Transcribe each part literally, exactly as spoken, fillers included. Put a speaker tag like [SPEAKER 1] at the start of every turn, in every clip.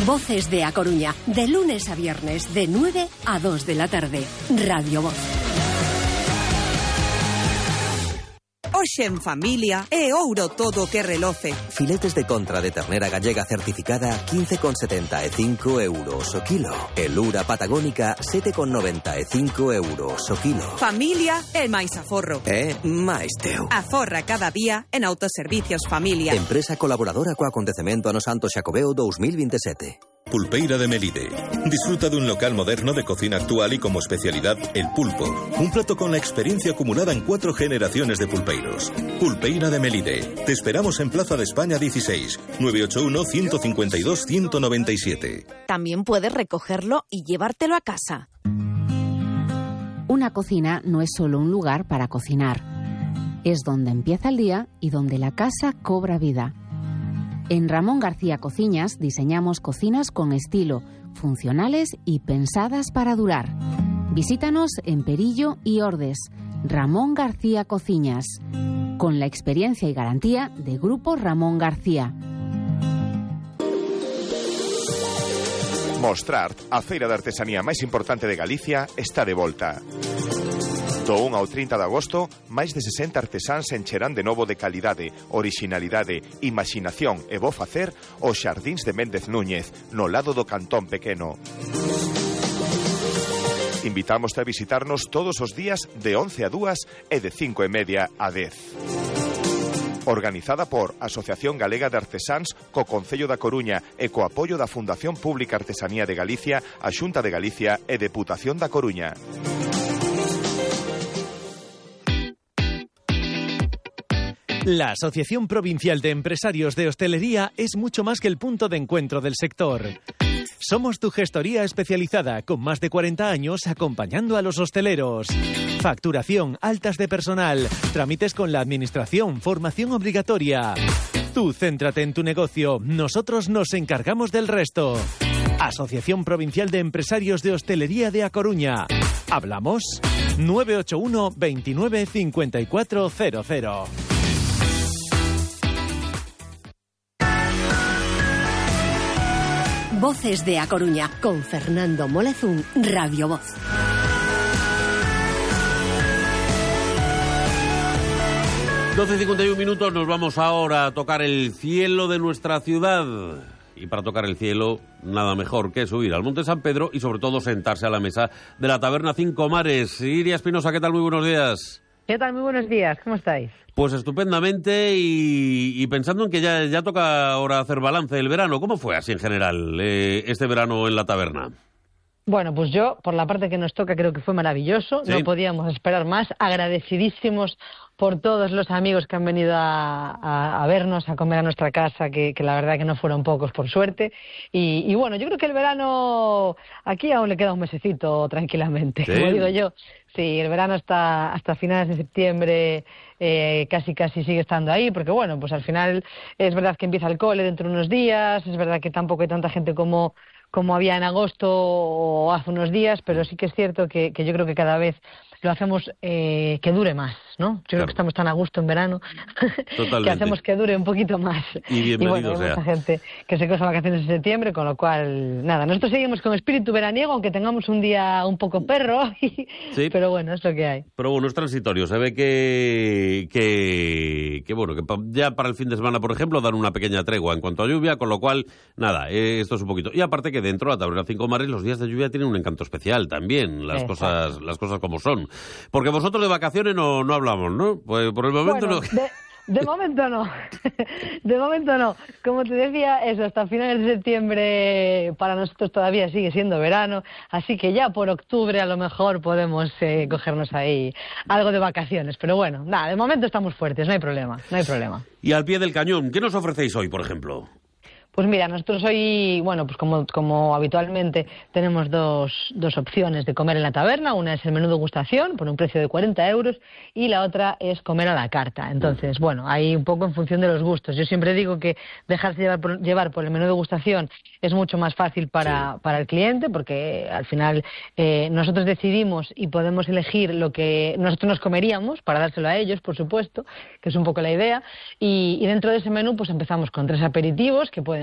[SPEAKER 1] Voces de A Coruña, de lunes a viernes, de nueve a dos de la tarde. Radio Voz.
[SPEAKER 2] Hoxe en familia é ouro todo o que reloce.
[SPEAKER 3] Filetes de contra de ternera gallega certificada quince con setenta e cinco euros o kilo. E lura patagónica sete con noventa e cinco euros o kilo.
[SPEAKER 2] Familia é máis aforro.
[SPEAKER 3] É máis teu.
[SPEAKER 2] Aforra cada día en Autoservicios Familia.
[SPEAKER 3] Empresa colaboradora co acontecemento Ano Santo Xacobeo dos mil veintisiete.
[SPEAKER 4] Pulpeira de Melide. Disfruta de un local moderno de cocina actual y como especialidad el pulpo. Un plato con la experiencia acumulada en cuatro generaciones de pulpeiros. Pulpeira de Melide. Te esperamos en Plaza de España dieciséis, nueve ocho uno, uno cinco dos, uno nueve siete.
[SPEAKER 5] También puedes recogerlo y llevártelo a casa.
[SPEAKER 6] Una cocina no es solo un lugar para cocinar. Es donde empieza el día y donde la casa cobra vida. En Ramón García Cociñas diseñamos cocinas con estilo, funcionales y pensadas para durar. Visítanos en Perillo y Ordes. Ramón García Cociñas, con la experiencia y garantía de Grupo Ramón García.
[SPEAKER 7] Mostrart, a feira de artesanía máis importante de Galicia, está de volta. Do un ao trinta de agosto, máis de sesenta artesáns encherán de novo de calidade, orixinalidade, imaxinación e bo facer os xardíns de Méndez Núñez, no lado do Cantón Pequeno. Invitámoste a visitarnos todos os días de once a dúas e de cinco e media a dez. Organizada por Asociación Galega de Artesáns co Concello da Coruña e co apoio da Fundación Pública Artesanía de Galicia, a Xunta de Galicia e Deputación da Coruña.
[SPEAKER 8] La Asociación Provincial de Empresarios de Hostelería es mucho más que el punto de encuentro del sector. Somos tu gestoría especializada con más de cuarenta años acompañando a los hosteleros. Facturación, altas de personal, trámites con la administración, formación obligatoria. Tú céntrate en tu negocio, nosotros nos encargamos del resto. Asociación Provincial de Empresarios de Hostelería de A Coruña. ¿Hablamos? nueve ocho uno, veintinueve, cincuenta y cuatro cero cero.
[SPEAKER 1] Voces de A Coruña, con Fernando Molezún, Radio Voz.
[SPEAKER 9] doce cincuenta y uno minutos, nos vamos ahora a tocar el cielo de nuestra ciudad. Y para tocar el cielo, nada mejor que subir al Monte San Pedro y sobre todo sentarse a la mesa de la Taberna Cinco Mares. Iria Espinosa, ¿qué tal? Muy buenos días.
[SPEAKER 10] ¿Qué tal? Muy buenos días, ¿cómo estáis?
[SPEAKER 9] Pues estupendamente y, y pensando en que ya, ya toca ahora hacer balance del verano. ¿Cómo fue así en general eh, este verano en la taberna?
[SPEAKER 10] Bueno, pues yo, por la parte que nos toca, creo que fue maravilloso. ¿Sí? No podíamos esperar más. Agradecidísimos por todos los amigos que han venido a, a, a vernos, a comer a nuestra casa, que, que la verdad que no fueron pocos, por suerte. Y, y bueno, yo creo que el verano, aquí aún le queda un mesecito tranquilamente, ¿sí? Como digo yo. Sí, el verano hasta, hasta finales de septiembre eh, casi casi sigue estando ahí, porque bueno, pues al final es verdad que empieza el cole dentro de unos días, es verdad que tampoco hay tanta gente como... como había en agosto o hace unos días, pero sí que es cierto que, que yo creo que cada vez lo hacemos eh, que dure más, ¿no? Yo claro. creo que estamos tan a gusto en verano que hacemos que dure un poquito más.
[SPEAKER 9] Y bienvenido
[SPEAKER 10] y bueno, hay
[SPEAKER 9] sea.
[SPEAKER 10] mucha gente que se coge vacaciones en septiembre, con lo cual, nada, nosotros seguimos con espíritu veraniego, aunque tengamos un día un poco perro, y... sí. pero bueno, es lo que hay.
[SPEAKER 9] Pero bueno, es transitorio, se ve que, que, que bueno, que ya para el fin de semana, por ejemplo, dan una pequeña tregua en cuanto a lluvia, con lo cual, nada, eh, esto es un poquito. Y aparte que dentro de la Taberna Cinco Mares los días de lluvia tienen un encanto especial también, las Exacto. cosas las cosas como son. Porque vosotros de vacaciones no, no hablamos, ¿no? Pues por el momento
[SPEAKER 10] bueno,
[SPEAKER 9] no.
[SPEAKER 10] De, de momento no. De momento no. Como te decía, eso, hasta finales de septiembre para nosotros todavía sigue siendo verano, así que ya por octubre a lo mejor podemos eh, cogernos ahí algo de vacaciones. Pero bueno, nada, de momento estamos fuertes, no hay problema, no hay problema.
[SPEAKER 9] Y al pie del cañón, ¿qué nos ofrecéis hoy, por ejemplo?
[SPEAKER 10] Pues mira, nosotros hoy, bueno, pues como, como habitualmente tenemos dos, dos opciones de comer en la taberna. Una es el menú degustación por un precio de cuarenta euros y la otra es comer a la carta. Entonces, bueno, ahí un poco en función de los gustos. Yo siempre digo que dejarse llevar por, llevar por el menú degustación es mucho más fácil para, sí. para el cliente, porque al final eh, nosotros decidimos y podemos elegir lo que nosotros nos comeríamos para dárselo a ellos, por supuesto, que es un poco la idea. Y, y dentro de ese menú pues empezamos con tres aperitivos que pueden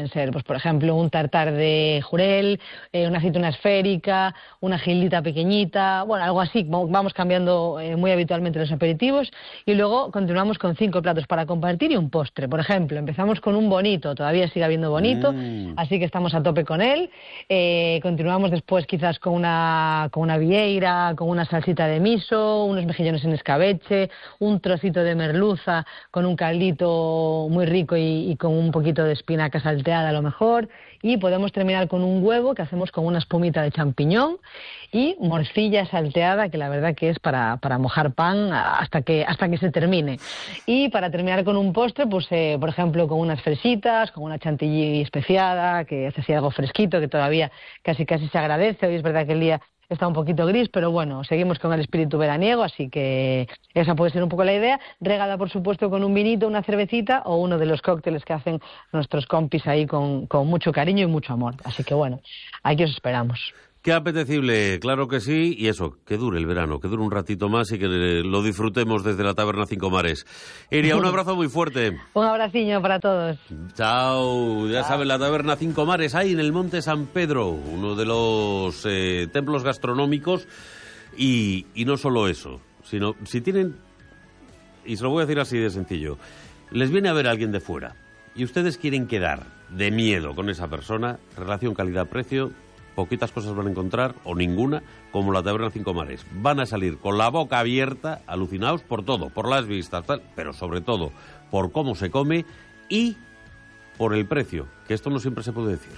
[SPEAKER 10] pueden ser, pues por ejemplo, un tartar de jurel, eh, una aceituna esférica, una gildita pequeñita, bueno, algo así. Vamos cambiando eh, muy habitualmente los aperitivos y luego continuamos con cinco platos para compartir y un postre. Por ejemplo, empezamos con un bonito, todavía sigue habiendo bonito, mm. así que estamos a tope con él. Eh, continuamos después quizás con una, con una vieira, con una salsita de miso, unos mejillones en escabeche, un trocito de merluza con un caldito muy rico y, y con un poquito de espinaca salteada a lo mejor. Y podemos terminar con un huevo que hacemos con una espumita de champiñón y morcilla salteada, que la verdad que es para, para mojar pan hasta que hasta que se termine. Y para terminar con un postre, pues eh, por ejemplo con unas fresitas, con una chantilly especiada, que es así algo fresquito, que todavía casi casi se agradece. Hoy es verdad que el día está un poquito gris, pero bueno, seguimos con el espíritu veraniego, así que esa puede ser un poco la idea, regada por supuesto con un vinito, una cervecita o uno de los cócteles que hacen nuestros compis ahí con, con mucho cariño y mucho amor. Así que bueno, aquí os esperamos.
[SPEAKER 9] Qué apetecible, claro que sí, y eso, que dure el verano, que dure un ratito más y que lo disfrutemos desde la Taberna Cinco Mares. Iria, un abrazo muy fuerte.
[SPEAKER 10] Un abraciño para todos.
[SPEAKER 9] Chao, ya
[SPEAKER 10] Chao.
[SPEAKER 9] saben, la Taberna Cinco Mares, ahí en el Monte San Pedro, uno de los eh, templos gastronómicos, y, y no solo eso, sino si tienen, y se lo voy a decir así de sencillo, les viene a ver a alguien de fuera, y ustedes quieren quedar de miedo con esa persona, relación calidad-precio, poquitas cosas van a encontrar, o ninguna, como la Taberna Cinco Mares. Van a salir con la boca abierta, alucinados por todo, por las vistas, tal, pero sobre todo por cómo se come y por el precio, que esto no siempre se puede decir.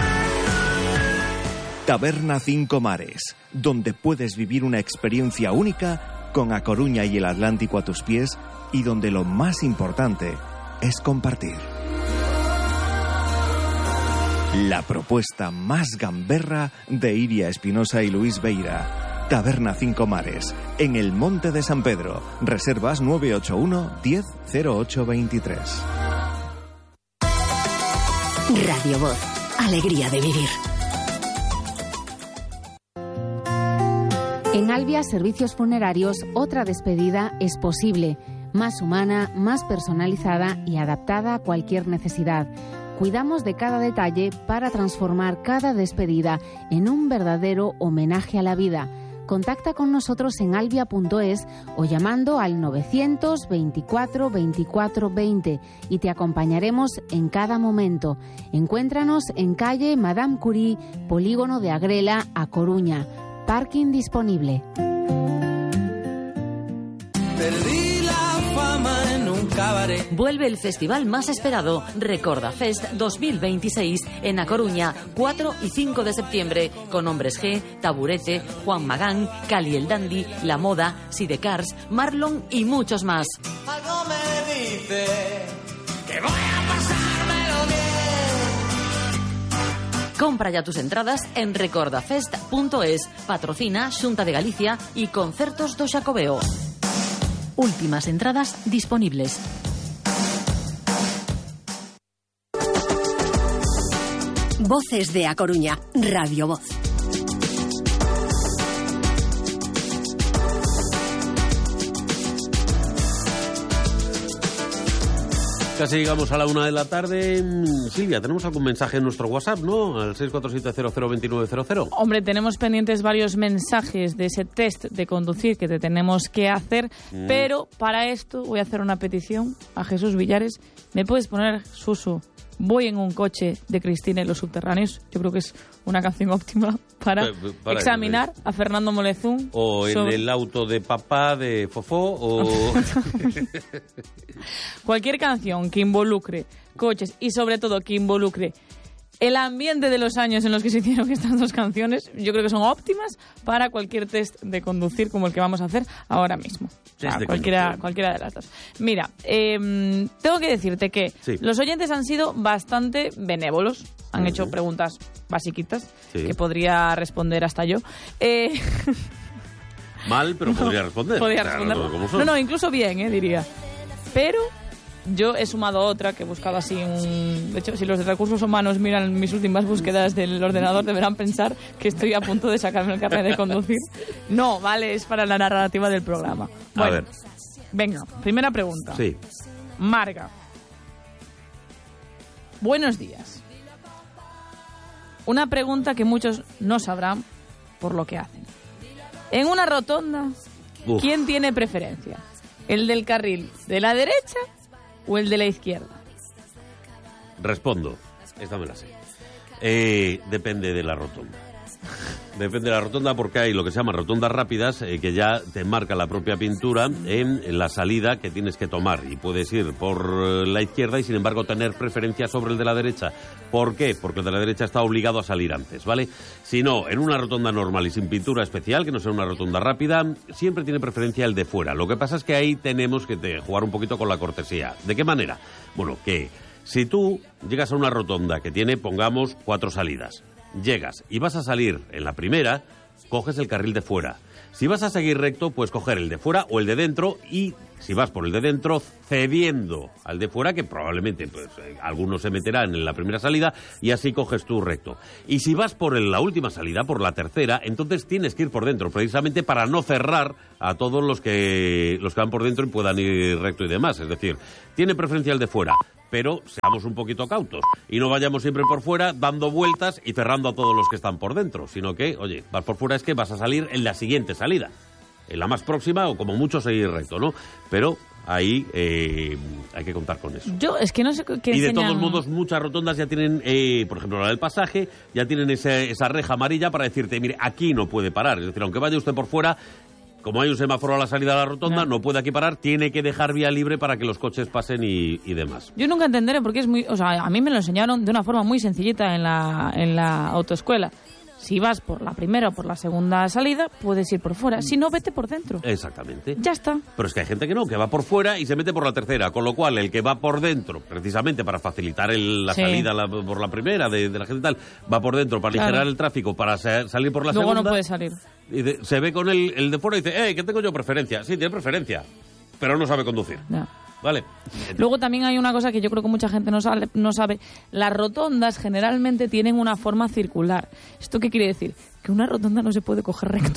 [SPEAKER 11] Taberna Cinco Mares, donde puedes vivir una experiencia única con A Coruña y el Atlántico a tus pies y donde lo más importante es compartir. La propuesta más gamberra de Iria Espinosa y Luis Beira. Taberna Cinco Mares, en el Monte de San Pedro. Reservas nueve ocho uno, diez, cero ocho veintitrés.
[SPEAKER 1] Radio Voz. Alegría de vivir.
[SPEAKER 6] En Albia Servicios Funerarios, otra despedida es posible. Más humana, más personalizada y adaptada a cualquier necesidad. Cuidamos de cada detalle para transformar cada despedida en un verdadero homenaje a la vida. Contacta con nosotros en albia punto es o llamando al novecientos veinticuatro veinticuatro veinte y te acompañaremos en cada momento. Encuéntranos en calle Madame Curie, Polígono de Agrela, A Coruña. Parking disponible.
[SPEAKER 12] Perdí la fama en un cabaret.
[SPEAKER 13] Vuelve el festival más esperado, Recorda Fest dos mil veintiséis, en A Coruña, cuatro y cinco de septiembre, con Hombres G, Taburete, Juan Magán, Cali el Dandy, La Moda, Sidecars, Marlon y muchos más.
[SPEAKER 12] Algo me dice que voy a pasármelo bien.
[SPEAKER 13] Compra ya tus entradas en recordafest punto es. Patrocina Xunta de Galicia y Concertos do Xacobeo. Últimas entradas disponibles.
[SPEAKER 1] Voces de A Coruña, Radio Voz.
[SPEAKER 9] Casi llegamos a la una de la tarde. Silvia, tenemos algún mensaje en nuestro WhatsApp, ¿no? Al seis cuatro siete cero cero dos nueve cero cero.
[SPEAKER 14] Hombre, tenemos pendientes varios mensajes de ese test de conducir que te tenemos que hacer, mm. pero para esto voy a hacer una petición a Jesús Villares. ¿Me puedes poner, Susu, Voy en un coche de Cristina y los subterráneos? Yo creo que es una canción óptima para, para, para examinar a Fernando Molezún.
[SPEAKER 9] O en sobre... el auto de papá de Fofó o...
[SPEAKER 14] Cualquier canción que involucre coches y sobre todo que involucre el ambiente de los años en los que se hicieron estas dos canciones, yo creo que son óptimas para cualquier test de conducir como el que vamos a hacer ahora mismo. O sea, cualquiera, cualquiera de las dos. Mira, eh, tengo que decirte que sí. los oyentes han sido bastante benévolos. Han uh-huh. hecho preguntas basiquitas sí. que podría responder hasta yo. Eh...
[SPEAKER 9] Mal, pero podría no, responder.
[SPEAKER 14] Podría responder. Claro, no, no, no, incluso bien, eh, diría. Pero... yo he sumado otra que he buscado así un... De hecho, si los de recursos humanos miran mis últimas búsquedas del ordenador, deberán pensar que estoy a punto de sacarme el carnet de conducir. No, vale, es para la narrativa del programa. Bueno, a ver. Venga, primera pregunta.
[SPEAKER 9] Sí.
[SPEAKER 14] Marga. Buenos días. una pregunta que muchos no sabrán por lo que hacen. En una rotonda, Uf. ¿quién tiene preferencia? ¿El del carril de la derecha o el de la izquierda?
[SPEAKER 9] Respondo. Esta me la sé. Eh, depende de la rotonda. Depende de la rotonda porque hay lo que se llama rotondas rápidas, eh, que ya te marca la propia pintura en, en la salida que tienes que tomar. Y puedes ir por la izquierda y, sin embargo, tener preferencia sobre el de la derecha. ¿Por qué? Porque el de la derecha está obligado a salir antes, ¿vale? Si no, en una rotonda normal y sin pintura especial, que no sea una rotonda rápida, siempre tiene preferencia el de fuera. Lo que pasa es que ahí tenemos que te, jugar un poquito con la cortesía. ¿De qué manera? Bueno, que si tú llegas a una rotonda que tiene, pongamos, cuatro salidas, llegas y vas a salir en la primera, coges el carril de fuera. Si vas a seguir recto, puedes coger el de fuera o el de dentro y, si vas por el de dentro, cediendo al de fuera, que probablemente pues, eh, algunos se meterán en la primera salida, y así coges tú recto. Y si vas por el, la última salida, por la tercera, entonces tienes que ir por dentro, precisamente para no cerrar a todos los que, los que van por dentro y puedan ir recto y demás. Es decir, tiene preferencia el de fuera, pero seamos un poquito cautos y no vayamos siempre por fuera dando vueltas y cerrando a todos los que están por dentro, sino que, oye, vas por fuera es que vas a salir en la siguiente salida, en la más próxima o como mucho seguir recto, ¿no? Pero ahí eh, hay que contar con eso.
[SPEAKER 14] Yo es que no sé qué
[SPEAKER 9] Y de
[SPEAKER 14] enseñan...
[SPEAKER 9] todos modos, muchas rotondas ya tienen, eh, por ejemplo, la del pasaje, ya tienen ese, esa reja amarilla para decirte, mire, aquí no puede parar. Es decir, aunque vaya usted por fuera, como hay un semáforo a la salida de la rotonda, no, no puede aquí parar, tiene que dejar vía libre para que los coches pasen y, y demás.
[SPEAKER 14] Yo nunca entenderé porque es muy... O sea, a mí me lo enseñaron de una forma muy sencillita en la, en la autoescuela. Si vas por la primera o por la segunda salida, puedes ir por fuera. Si no, vete por dentro.
[SPEAKER 9] Exactamente.
[SPEAKER 14] Ya está.
[SPEAKER 9] Pero es que hay gente que no, que va por fuera y se mete por la tercera. Con lo cual, el que va por dentro, precisamente para facilitar el, la sí. salida la, por la primera de, de la gente tal, va por dentro para aligerar claro. el tráfico, para sa- salir por la
[SPEAKER 14] Luego
[SPEAKER 9] segunda.
[SPEAKER 14] Luego no puede salir.
[SPEAKER 9] Y de, se ve con el, el de fuera y dice, ¡eh, que tengo yo preferencia! Sí, tiene preferencia, pero no sabe conducir.
[SPEAKER 14] No.
[SPEAKER 9] Vale.
[SPEAKER 14] Luego también hay una cosa que yo creo que mucha gente no sabe, no sabe. Las rotondas generalmente tienen una forma circular. ¿Esto qué quiere decir? Que una rotonda no se puede coger recto.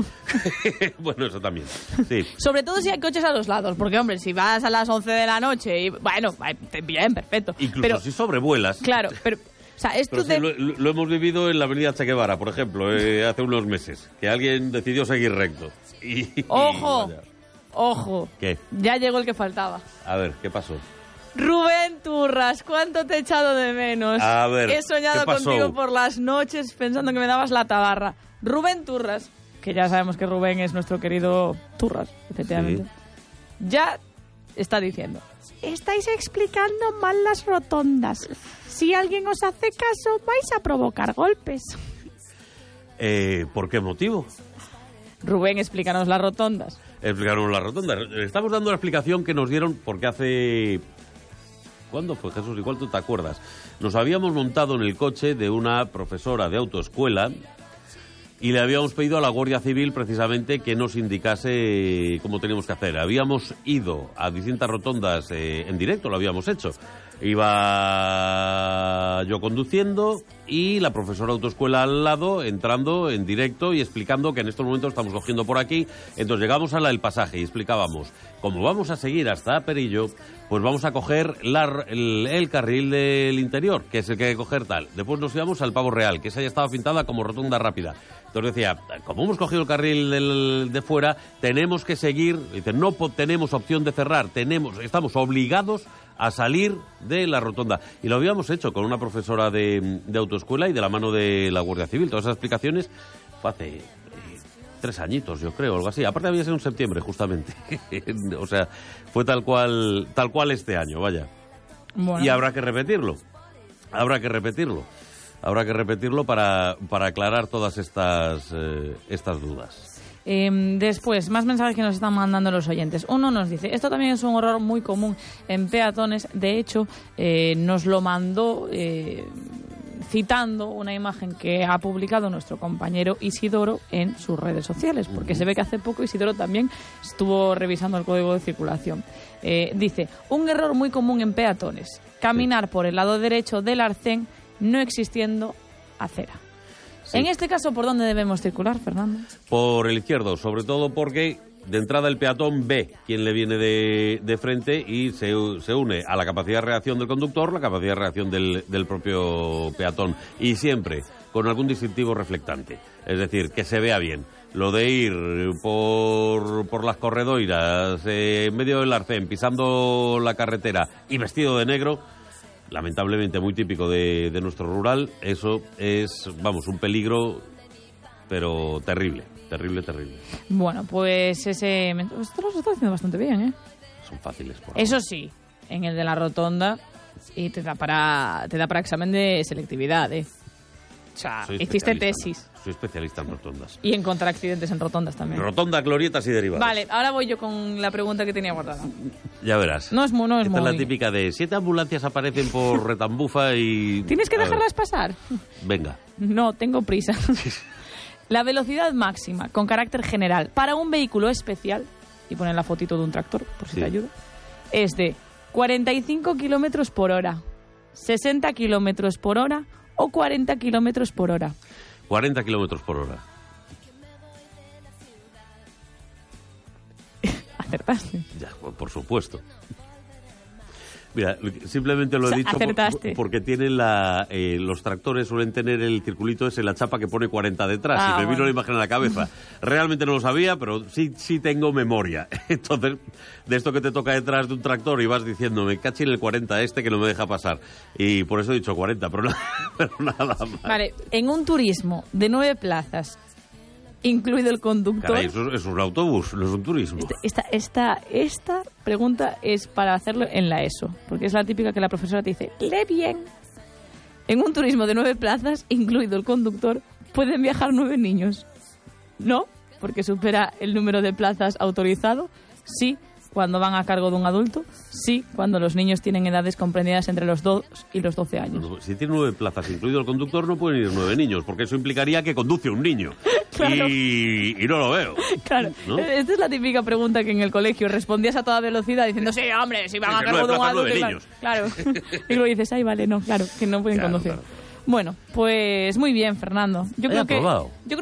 [SPEAKER 9] Bueno, eso también. Sí.
[SPEAKER 14] Sobre todo si hay coches a los lados. Porque, hombre, si vas a las once de la noche y... Bueno, bien, perfecto.
[SPEAKER 9] Incluso
[SPEAKER 14] pero,
[SPEAKER 9] si sobrevuelas.
[SPEAKER 14] Claro, pero... O sea, esto
[SPEAKER 9] pero sí,
[SPEAKER 14] de...
[SPEAKER 9] lo, lo hemos vivido en la avenida Che Guevara, por ejemplo, eh, hace unos meses. Que alguien decidió seguir recto. Y,
[SPEAKER 14] ¡Ojo!
[SPEAKER 9] Y
[SPEAKER 14] ¡Ojo!
[SPEAKER 9] ¿Qué?
[SPEAKER 14] Ya llegó el que faltaba.
[SPEAKER 9] A ver, ¿qué pasó?
[SPEAKER 14] Rubén Turras, ¿cuánto te he echado de menos?
[SPEAKER 9] A ver,
[SPEAKER 14] he soñado
[SPEAKER 9] ¿qué pasó?
[SPEAKER 14] contigo por las noches pensando que me dabas la tabarra. Rubén Turras, que ya sabemos que Rubén es nuestro querido Turras, efectivamente. Sí. Ya está diciendo: estáis explicando mal las rotondas. Si alguien os hace caso, vais a provocar golpes.
[SPEAKER 9] Eh, ¿Por qué motivo?
[SPEAKER 14] Rubén, explícanos las rotondas.
[SPEAKER 9] Explicaron las rotondas. Estamos dando la explicación que nos dieron porque hace... ¿Cuándo fue, Jesús? Igual tú te acuerdas. Nos habíamos montado en el coche de una profesora de autoescuela y le habíamos pedido a la Guardia Civil precisamente que nos indicase cómo teníamos que hacer. Habíamos ido a distintas rotondas eh, en directo, lo habíamos hecho. Iba yo conduciendo y la profesora de autoescuela al lado, entrando en directo y explicando que en estos momentos estamos cogiendo por aquí. Entonces llegamos a la del pasaje y explicábamos, como vamos a seguir hasta Perillo, pues vamos a coger la, el, el carril del interior, que es el que hay que coger tal. Después nos íbamos al Pavo Real, que esa ya estaba pintada como rotonda rápida. Entonces decía, como hemos cogido el carril del, de fuera, tenemos que seguir, dice, no tenemos opción de cerrar, tenemos, estamos obligados a salir de la rotonda. Y lo habíamos hecho con una profesora de, de autoescuela y de la mano de la Guardia Civil. Todas esas explicaciones fue hace eh, tres añitos, yo creo, algo así. Aparte había sido en septiembre, justamente. O sea, fue tal cual, tal cual este año, vaya. Bueno. Y habrá que repetirlo. Habrá que repetirlo. Habrá que repetirlo para, para aclarar todas estas, eh, estas dudas.
[SPEAKER 14] Eh, después, más mensajes que nos están mandando los oyentes. Uno nos dice, esto también es un error muy común en peatones. De hecho, eh, nos lo mandó eh, citando una imagen que ha publicado nuestro compañero Isidoro en sus redes sociales, porque se ve que hace poco Isidoro también estuvo revisando el código de circulación. Eh, dice, un error muy común en peatones, caminar por el lado derecho del arcén no existiendo acera. Sí. En este caso, ¿por dónde debemos circular, Fernando?
[SPEAKER 9] Por el izquierdo, sobre todo porque de entrada el peatón ve quién le viene de, de frente y se, se une a la capacidad de reacción del conductor, la capacidad de reacción del, del propio peatón. Y siempre con algún distintivo reflectante. Es decir, que se vea bien. Lo de ir por, por las corredoiras, eh, en medio del arcén, pisando la carretera y vestido de negro, lamentablemente muy típico de, de nuestro rural, eso es, vamos, un peligro, pero terrible, terrible, terrible.
[SPEAKER 14] Bueno, pues ese... Esto lo está haciendo bastante bien, ¿eh?
[SPEAKER 9] Son fáciles. Por
[SPEAKER 14] Eso
[SPEAKER 9] favor.
[SPEAKER 14] sí, en el de la rotonda, y te da para, te da para examen de selectividad, ¿eh? O sea,
[SPEAKER 9] Soy
[SPEAKER 14] hiciste
[SPEAKER 9] especialista,
[SPEAKER 14] tesis.
[SPEAKER 9] ¿no? Soy especialista en rotondas.
[SPEAKER 14] Y en contra accidentes en rotondas también.
[SPEAKER 9] Rotonda, glorietas y derivados.
[SPEAKER 14] Vale, ahora voy yo con la pregunta que tenía guardada.
[SPEAKER 9] Ya verás.
[SPEAKER 14] No es muy... No es
[SPEAKER 9] Esta
[SPEAKER 14] muy...
[SPEAKER 9] es la típica de siete ambulancias aparecen por Retambufa y...
[SPEAKER 14] ¿Tienes que
[SPEAKER 9] A ver,
[SPEAKER 14] dejarlas pasar?
[SPEAKER 9] venga.
[SPEAKER 14] No, tengo prisa. La velocidad máxima, con carácter general, para un vehículo especial, y ponen la fotito de un tractor, por si
[SPEAKER 9] Sí.
[SPEAKER 14] te ayuda, es de cuarenta y cinco kilómetros por hora, sesenta kilómetros por hora o cuarenta kilómetros por hora.
[SPEAKER 9] cuarenta kilómetros por hora.
[SPEAKER 14] Acertaste.
[SPEAKER 9] Ya, por supuesto. Mira, simplemente lo he
[SPEAKER 14] O sea,
[SPEAKER 9] dicho por-
[SPEAKER 14] acertaste.
[SPEAKER 9] porque tienen la, eh, los tractores suelen tener el circulito ese, la chapa que pone cuarenta detrás,
[SPEAKER 14] Ah,
[SPEAKER 9] y me
[SPEAKER 14] bueno.
[SPEAKER 9] vino la imagen a la cabeza. Realmente no lo sabía, pero sí, sí tengo memoria. Entonces, de esto que te toca detrás de un tractor y vas diciendo, me cachi en el cuarenta este que no me deja pasar. Y por eso he dicho cuarenta, pero, no- pero nada más.
[SPEAKER 14] Vale, en un turismo de nueve plazas, incluido el conductor...
[SPEAKER 9] Caray, eso es un autobús, no es un turismo.
[SPEAKER 14] Esta, esta, esta pregunta es para hacerlo en la ESO, porque es la típica que la profesora te dice, lee bien. En un turismo de nueve plazas, incluido el conductor, pueden viajar nueve niños. No, porque supera el número de plazas autorizado. Sí, cuando van a cargo de un adulto. Sí, cuando los niños tienen edades comprendidas entre los dos y los doce años.
[SPEAKER 9] Si tiene nueve plazas, incluido el conductor, no pueden ir nueve niños, porque eso implicaría que conduce un niño.
[SPEAKER 14] Claro.
[SPEAKER 9] Y, y no lo veo.
[SPEAKER 14] Claro,
[SPEAKER 9] ¿No?
[SPEAKER 14] esta es la típica pregunta que en el colegio respondías a toda velocidad diciendo, sí, hombre, si van
[SPEAKER 9] Sí,
[SPEAKER 14] a
[SPEAKER 9] que
[SPEAKER 14] cargo
[SPEAKER 9] nueve
[SPEAKER 14] de un
[SPEAKER 9] plazas,
[SPEAKER 14] adulto.
[SPEAKER 9] nueve
[SPEAKER 14] Claro,
[SPEAKER 9] niños.
[SPEAKER 14] claro. Y luego dices, ay, vale, no, claro, que no pueden
[SPEAKER 9] Claro,
[SPEAKER 14] conducir.
[SPEAKER 9] claro.
[SPEAKER 14] Bueno, pues muy bien, Fernando. Yo
[SPEAKER 9] He
[SPEAKER 14] creo que
[SPEAKER 9] aprobado.
[SPEAKER 14] yo